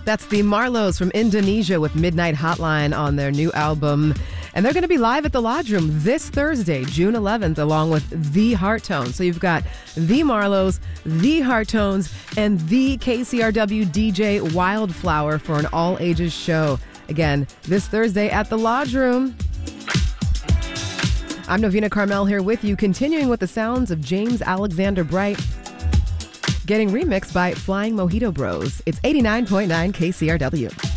That's the Marlos from Indonesia with Midnight Hotline on their new album. And they're going to be live at the Lodge Room this Thursday, June 11th, along with The Hearttones. So you've got The Marlos, The Hearttones, and the KCRW DJ Wildflower for an all-ages show. Again, this Thursday at the Lodge Room. I'm Novena Carmel here with you, continuing with the sounds of James Alexander Bright, getting remixed by Flying Mojito Bros. It's 89.9 KCRW.